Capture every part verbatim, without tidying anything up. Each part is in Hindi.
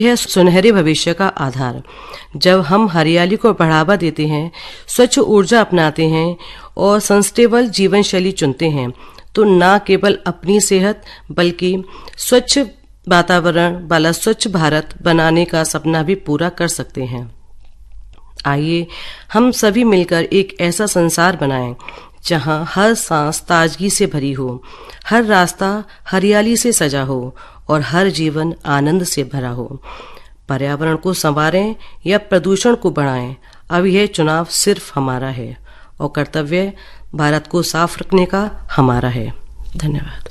यह सुनहरे भविष्य का आधार। जब हम हरियाली को बढ़ावा देते हैं, स्वच्छ ऊर्जा अपनाते हैं और सस्टेनेबल जीवन शैली चुनते हैं, तो न केवल अपनी सेहत बल्कि स्वच्छ वातावरण वाला स्वच्छ भारत बनाने का सपना भी पूरा कर सकते हैं। आइए हम सभी मिलकर एक ऐसा संसार बनाएं जहां हर सांस ताजगी से भरी हो, हर रास्ता हरियाली से सजा हो और हर जीवन आनंद से भरा हो। पर्यावरण को संवारें या प्रदूषण को बढ़ाएं, अब यह चुनाव सिर्फ हमारा है और कर्तव्य भारत को साफ रखने का हमारा है। धन्यवाद।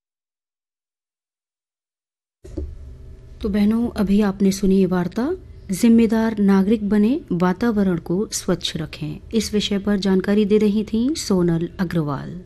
तो बहनों, अभी आपने सुनी ये वार्ता, जिम्मेदार नागरिक बने, वातावरण को स्वच्छ रखें। इस विषय पर जानकारी दे रही थी सोनल अग्रवाल।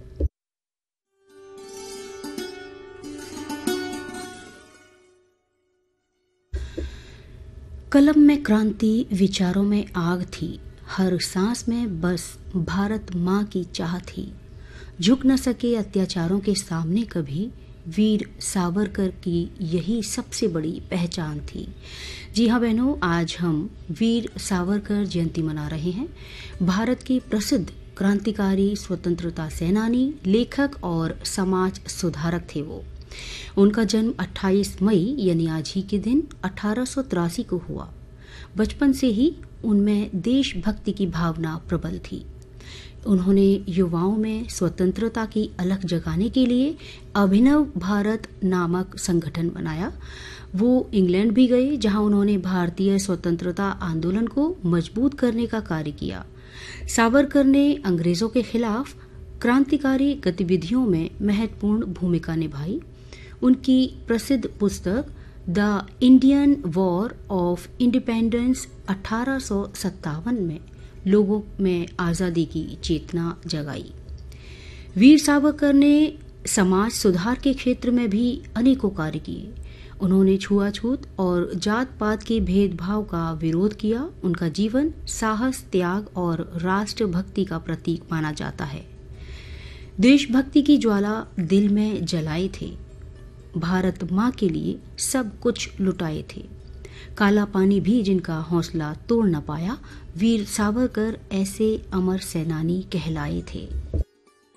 कलम में क्रांति, विचारों में आग थी, हर सांस में बस भारत माँ की चाह थी। झुक न सके अत्याचारों के सामने कभी, वीर सावरकर की यही सबसे बड़ी पहचान थी। जी हाँ बहनों, आज हम वीर सावरकर जयंती मना रहे हैं। भारत की प्रसिद्ध क्रांतिकारी, स्वतंत्रता सेनानी, लेखक और समाज सुधारक थे वो। उनका जन्म अट्ठाईस मई यानी आज ही के दिन अठारह सौ तिरासी को हुआ। बचपन से ही उनमें देशभक्ति की भावना प्रबल थी। उन्होंने युवाओं में स्वतंत्रता की अलख जगाने के लिए अभिनव भारत नामक संगठन बनाया। वो इंग्लैंड भी गए, जहां उन्होंने भारतीय स्वतंत्रता आंदोलन को मजबूत करने का कार्य किया। सावरकर ने अंग्रेजों के खिलाफ क्रांतिकारी गतिविधियों में महत्वपूर्ण भूमिका निभाई। उनकी प्रसिद्ध पुस्तक the Indian war of independence अठारह सौ सत्तावन में लोगों में आज़ादी की चेतना जगाई। वीर सावरकर ने समाज सुधार के क्षेत्र में भी अनेकों कार्य किए। उन्होंने छुआछूत और जात पात के भेदभाव का विरोध किया। उनका जीवन साहस, त्याग और राष्ट्रभक्ति का प्रतीक माना जाता है। देशभक्ति की ज्वाला दिल में जलाए थे, भारत माँ के लिए सब कुछ लुटाए थे। काला पानी भी जिनका हौसला तोड़ न पाया, वीर सावरकर ऐसे अमर सेनानी कहलाए थे।